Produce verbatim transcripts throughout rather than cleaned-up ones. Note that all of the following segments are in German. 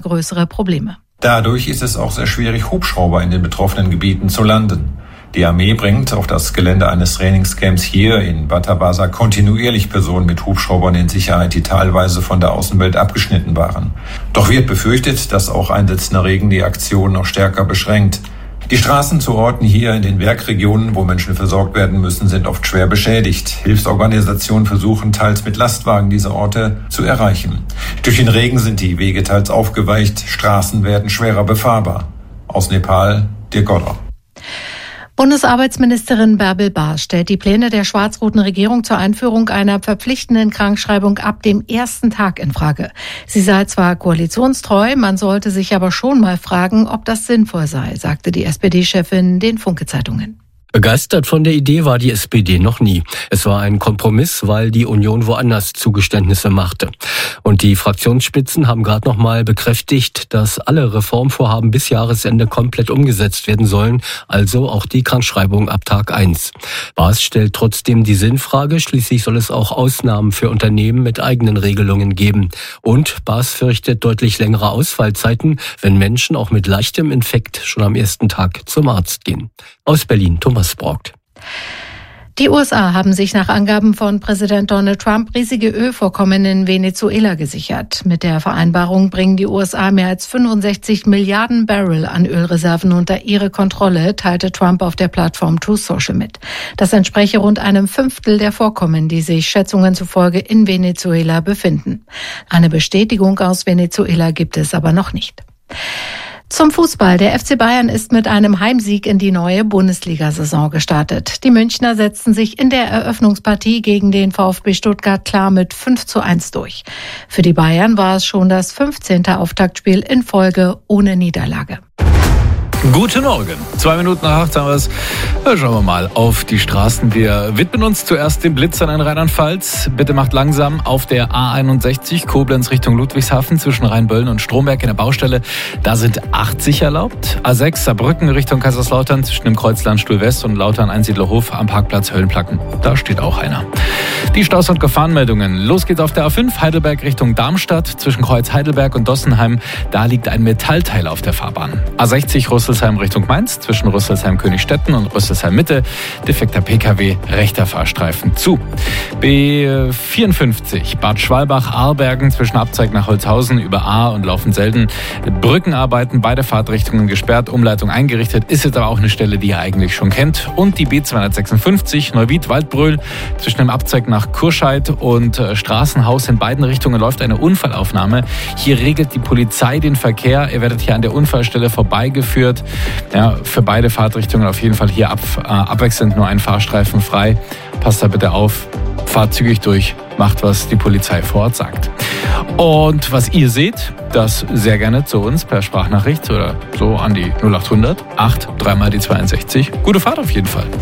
größere Probleme. Dadurch ist es auch sehr schwierig, Hubschrauber in den betroffenen Gebieten zu landen. Die Armee bringt auf das Gelände eines Trainingscamps hier in Batabasa kontinuierlich Personen mit Hubschraubern in Sicherheit, die teilweise von der Außenwelt abgeschnitten waren. Doch wird befürchtet, dass auch einsetzender Regen die Aktion noch stärker beschränkt. Die Straßen zu Orten hier in den Werkregionen, wo Menschen versorgt werden müssen, sind oft schwer beschädigt. Hilfsorganisationen versuchen teils mit Lastwagen diese Orte zu erreichen. Durch den Regen sind die Wege teils aufgeweicht, Straßen werden schwerer befahrbar. Aus Nepal, Dirk Godder. Bundesarbeitsministerin Bärbel Baas stellt die Pläne der schwarz-roten Regierung zur Einführung einer verpflichtenden Krankschreibung ab dem ersten Tag in Frage. Sie sei zwar koalitionstreu, man sollte sich aber schon mal fragen, ob das sinnvoll sei, sagte die S P D-Chefin den Funke-Zeitungen. Begeistert von der Idee war die S P D noch nie. Es war ein Kompromiss, weil die Union woanders Zugeständnisse machte. Und die Fraktionsspitzen haben gerade noch mal bekräftigt, dass alle Reformvorhaben bis Jahresende komplett umgesetzt werden sollen, also auch die Krankschreibung ab Tag eins. Baas stellt trotzdem die Sinnfrage, schließlich soll es auch Ausnahmen für Unternehmen mit eigenen Regelungen geben. Und Baas fürchtet deutlich längere Ausfallzeiten, wenn Menschen auch mit leichtem Infekt schon am ersten Tag zum Arzt gehen. Aus Berlin, Thomas Braugt. Die U S A haben sich nach Angaben von Präsident Donald Trump riesige Ölvorkommen in Venezuela gesichert. Mit der Vereinbarung bringen die U S A mehr als fünfundsechzig Milliarden Barrel an Ölreserven unter ihre Kontrolle, teilte Trump auf der Plattform Truth Social mit. Das entspreche rund einem Fünftel der Vorkommen, die sich Schätzungen zufolge in Venezuela befinden. Eine Bestätigung aus Venezuela gibt es aber noch nicht. Zum Fußball. Der F C Bayern ist mit einem Heimsieg in die neue Bundesliga-Saison gestartet. Die Münchner setzten sich in der Eröffnungspartie gegen den VfB Stuttgart klar mit fünf zu eins durch. Für die Bayern war es schon das fünfzehnte Auftaktspiel in Folge ohne Niederlage. Guten Morgen. Zwei Minuten nach acht haben wir es. Schauen wir mal auf die Straßen. Wir widmen uns zuerst dem Blitzern in Rheinland-Pfalz. Bitte macht langsam auf der A einundsechzig Koblenz Richtung Ludwigshafen zwischen Rheinböllen und Stromberg in der Baustelle. Da sind achtzig erlaubt. A sechs Saarbrücken Richtung Kaiserslautern zwischen dem Kreuzland Stuhl West und Lautern Einsiedlerhof am Parkplatz Höllenplatten. Da steht auch einer. Die Staus- und Gefahrenmeldungen. Los geht's auf der A fünf Heidelberg Richtung Darmstadt zwischen Kreuz Heidelberg und Dossenheim. Da liegt ein Metallteil auf der Fahrbahn. A sechzig Rüsselsheim Richtung Mainz zwischen Rüsselsheim-Königstetten und Rüsselsheim-Mitte. Defekter P K W, rechter Fahrstreifen zu. B vierundfünfzig Bad Schwalbach-Arlbergen zwischen Abzeig nach Holzhausen über A und Laufen-Selden. Brückenarbeiten, beide Fahrtrichtungen gesperrt, Umleitung eingerichtet. Ist jetzt aber auch eine Stelle, die ihr eigentlich schon kennt. Und die B zweihundertsechsundfünfzig Neuwied-Waldbröl zwischen dem Abzeig nach Kurscheid und äh, Straßenhaus in beiden Richtungen läuft eine Unfallaufnahme. Hier regelt die Polizei den Verkehr. Ihr werdet hier an der Unfallstelle vorbeigeführt. Ja, für beide Fahrtrichtungen auf jeden Fall hier ab, äh, abwechselnd nur ein Fahrstreifen frei. Passt da bitte auf, fahrt zügig durch, macht, was die Polizei vor Ort sagt. Und was ihr seht, das sehr gerne zu uns per Sprachnachricht oder so an die null acht hundert acht dreimal die zweiundsechzig. Gute Fahrt auf jeden Fall.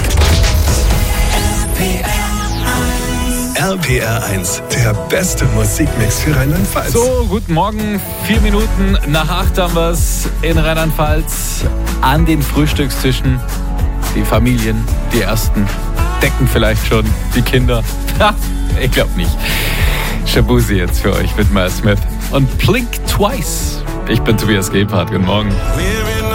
R P R eins, der beste Musikmix für Rheinland-Pfalz. So, guten Morgen. Vier Minuten nach acht haben wir es in Rheinland-Pfalz an den Frühstückstischen. Die Familien, die ersten decken vielleicht schon die Kinder. Ha, ich glaube nicht. Shabuzi jetzt für euch mit Miles Smith und Blink Twice. Ich bin Tobias Gebhardt. Guten Morgen.